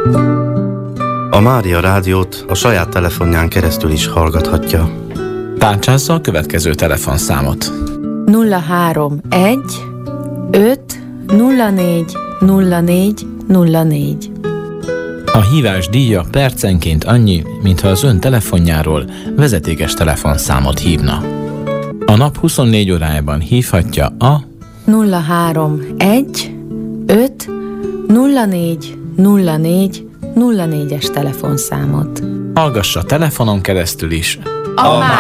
A Mária Rádiót a saját telefonján keresztül is hallgathatja. Tárcsázza a következő telefonszámot. 031 5 04 04 04. A hívás díja percenként annyi, mintha az ön telefonjáról vezetékes telefonszámot hívna. A nap 24 órájában hívhatja a 031 5 04 04 04-es telefonszámot. hallgassa telefonon keresztül is A